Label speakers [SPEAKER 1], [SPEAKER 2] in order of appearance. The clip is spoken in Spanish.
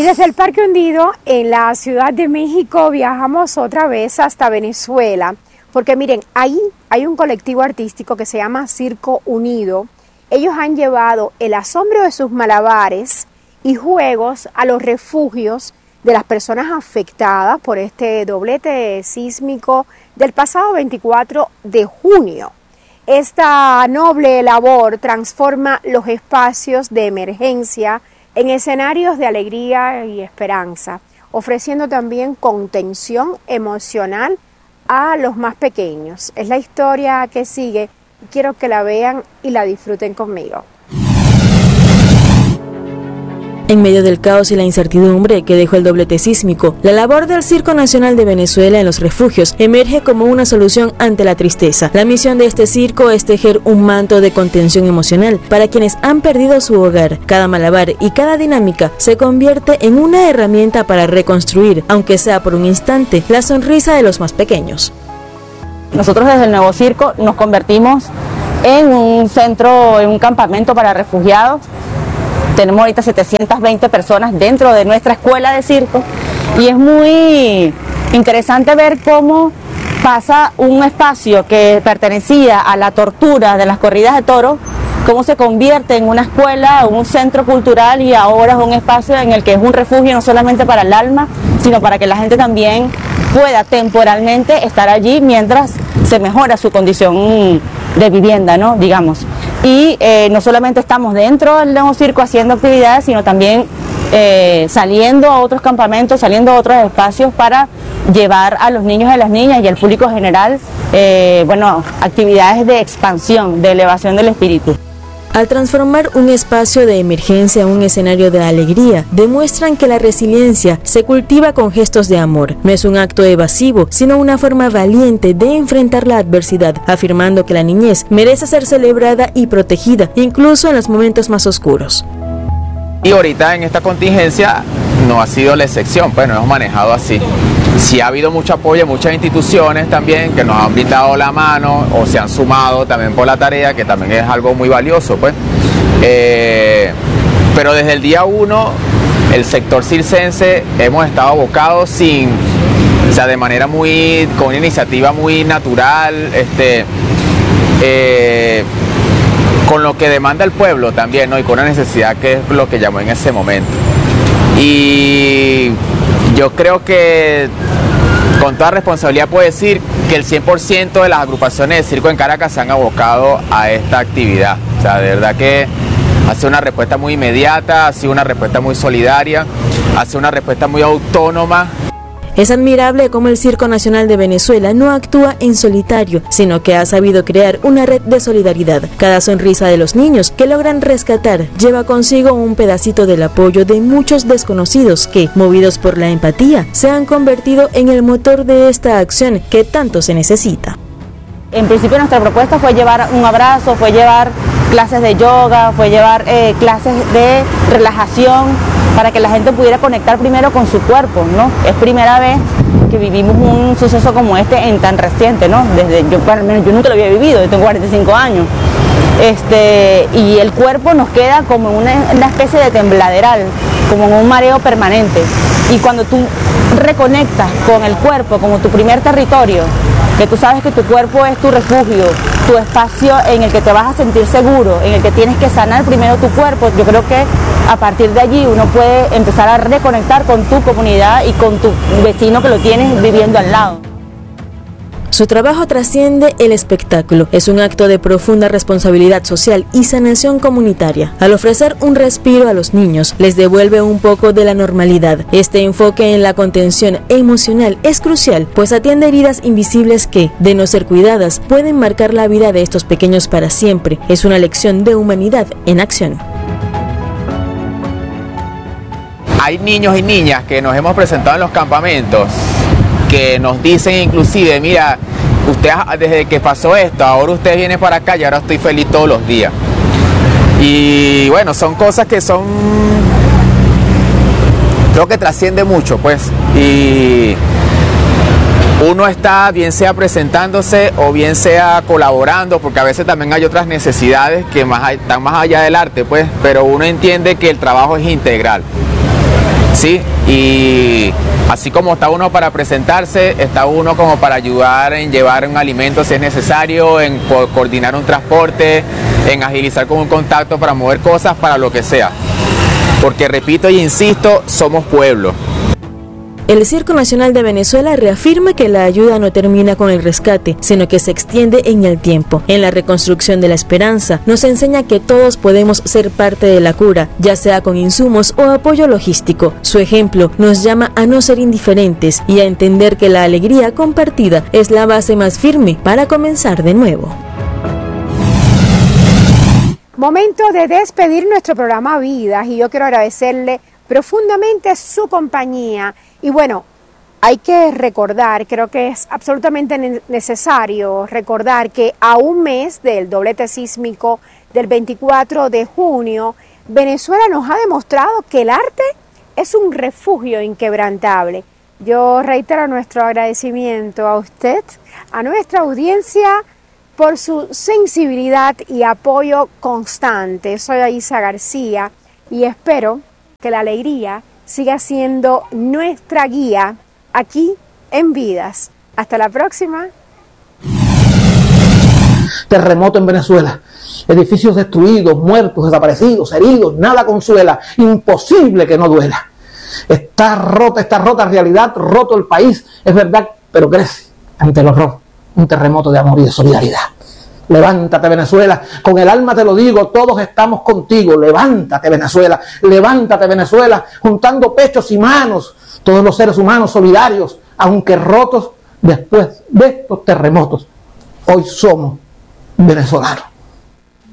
[SPEAKER 1] desde el Parque Hundido, en la Ciudad de México, viajamos otra vez hasta Venezuela, porque miren, ahí hay un colectivo artístico que se llama Circo Unido. Ellos han llevado el asombro de sus malabares y juegos a los refugios de las personas afectadas por este doblete sísmico del pasado 24 de junio. Esta noble labor transforma los espacios de emergencia en escenarios de alegría y esperanza, ofreciendo también contención emocional a los más pequeños. Es la historia que sigue y quiero que la vean y la disfruten conmigo.
[SPEAKER 2] En medio del caos y la incertidumbre que dejó el doblete sísmico, la labor del Circo Nacional de Venezuela en los refugios emerge como una solución ante la tristeza. La misión de este circo es tejer un manto de contención emocional para quienes han perdido su hogar. Cada malabar y cada dinámica se convierte en una herramienta para reconstruir, aunque sea por un instante, la sonrisa de los más pequeños.
[SPEAKER 3] Nosotros desde el nuevo circo nos convertimos en un centro, en un campamento para refugiados. Tenemos ahorita 720 personas dentro de nuestra escuela de circo y es muy interesante ver cómo pasa un espacio que pertenecía a la tortura de las corridas de toros, cómo se convierte en una escuela, un centro cultural y ahora es un espacio en el que es un refugio no solamente para el alma, sino para que la gente también pueda temporalmente estar allí mientras se mejora su condición de vivienda, ¿no? Digamos. Y no solamente estamos dentro del nuevo circo haciendo actividades, sino también saliendo a otros campamentos, saliendo a otros espacios para llevar a los niños y a las niñas y al público general, actividades de expansión, de elevación del espíritu.
[SPEAKER 2] Al transformar un espacio de emergencia en un escenario de alegría, demuestran que la resiliencia se cultiva con gestos de amor. No es un acto evasivo, sino una forma valiente de enfrentar la adversidad, afirmando que la niñez merece ser celebrada y protegida, incluso en los momentos más oscuros.
[SPEAKER 4] Y ahorita en esta contingencia no ha sido la excepción, pues nos hemos manejado así. Sí ha habido mucho apoyo, muchas instituciones también que nos han brindado la mano o se han sumado también por la tarea, que también es algo muy valioso, pues. Pero desde el día 1, el sector circense hemos estado abocados de manera con una iniciativa muy natural, con lo que demanda el pueblo también, ¿no? Y con una necesidad que es lo que llamó en ese momento. Y yo creo que con toda responsabilidad puedo decir que el 100% de las agrupaciones de circo en Caracas se han abocado a esta actividad. O sea, de verdad que ha sido una respuesta muy inmediata, ha sido una respuesta muy solidaria, ha sido una respuesta muy autónoma.
[SPEAKER 2] Es admirable cómo el Circo Nacional de Venezuela no actúa en solitario, sino que ha sabido crear una red de solidaridad. Cada sonrisa de los niños que logran rescatar lleva consigo un pedacito del apoyo de muchos desconocidos que, movidos por la empatía, se han convertido en el motor de esta acción que tanto se necesita.
[SPEAKER 3] En principio nuestra propuesta fue llevar un abrazo, fue llevar clases de yoga, fue llevar clases de relajación, para que la gente pudiera conectar primero con su cuerpo, ¿no? Es primera vez que vivimos un suceso como este en tan reciente, ¿no? Yo nunca lo había vivido, yo tengo 45 años. Y el cuerpo nos queda como una especie de tembladeral, como en un mareo permanente. Y cuando tú reconectas con el cuerpo como tu primer territorio, que tú sabes que tu cuerpo es tu refugio, tu espacio en el que te vas a sentir seguro, en el que tienes que sanar primero tu cuerpo, yo creo que a partir de allí uno puede empezar a reconectar con tu comunidad y con tu vecino que lo tienes viviendo al lado.
[SPEAKER 2] Su trabajo trasciende el espectáculo, es un acto de profunda responsabilidad social y sanación comunitaria. Al ofrecer un respiro a los niños, les devuelve un poco de la normalidad. Este enfoque en la contención emocional es crucial, pues atiende heridas invisibles que, de no ser cuidadas, pueden marcar la vida de estos pequeños para siempre. Es una lección de humanidad en acción.
[SPEAKER 4] Hay niños y niñas que nos hemos presentado en los campamentos que nos dicen inclusive, mira, usted desde que pasó esto, ahora usted viene para acá y ahora estoy feliz todos los días. Y bueno, son cosas que creo que trasciende mucho, pues. Y uno está, bien sea presentándose o bien sea colaborando, porque a veces también hay otras necesidades que están más allá del arte, pues, pero uno entiende que el trabajo es integral. Sí, y así como está uno para presentarse, está uno como para ayudar en llevar un alimento si es necesario, en coordinar un transporte, en agilizar con un contacto para mover cosas, para lo que sea. Porque repito e insisto, somos pueblo.
[SPEAKER 2] El Circo Nacional de Venezuela reafirma que la ayuda no termina con el rescate, sino que se extiende en el tiempo. En la reconstrucción de la esperanza, nos enseña que todos podemos ser parte de la cura, ya sea con insumos o apoyo logístico. Su ejemplo nos llama a no ser indiferentes y a entender que la alegría compartida es la base más firme para comenzar de nuevo.
[SPEAKER 1] Momento de despedir nuestro programa Vidas, y yo quiero agradecerle profundamente su compañía. Y bueno, hay que recordar, creo que es absolutamente necesario recordar que a un mes del doblete sísmico del 24 de junio, Venezuela nos ha demostrado que el arte es un refugio inquebrantable. Yo reitero nuestro agradecimiento a usted, a nuestra audiencia, por su sensibilidad y apoyo constante. Soy Aisa García y espero que la alegría siga siendo nuestra guía aquí en Vidas. Hasta la próxima.
[SPEAKER 5] Terremoto en Venezuela, edificios destruidos, muertos, desaparecidos, heridos, nada consuela, imposible que no duela. Está rota realidad, roto el país, es verdad, pero crece ante el horror un terremoto de amor y de solidaridad. Levántate, Venezuela, con el alma te lo digo, todos estamos contigo. Levántate, Venezuela, juntando pechos y manos, todos los seres humanos solidarios, aunque rotos después de estos terremotos. Hoy somos venezolanos.